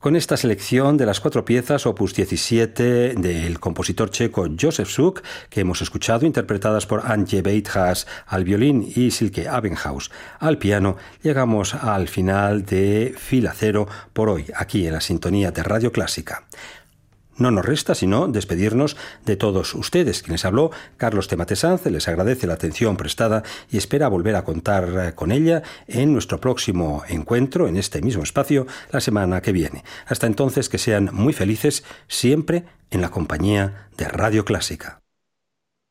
Con esta selección de las 4 piezas opus 17 del compositor checo Josef Suk, que hemos escuchado, interpretadas por Antje Beitras al violín y Silke Abenhaus al piano, llegamos al final de Fila Cero por hoy, aquí en la sintonía de Radio Clásica. No nos resta sino despedirnos de todos ustedes. Quien les habló, Carlos Tematesanz, les agradece la atención prestada y espera volver a contar con ella en nuestro próximo encuentro, en este mismo espacio, la semana que viene. Hasta entonces, que sean muy felices, siempre en la compañía de Radio Clásica.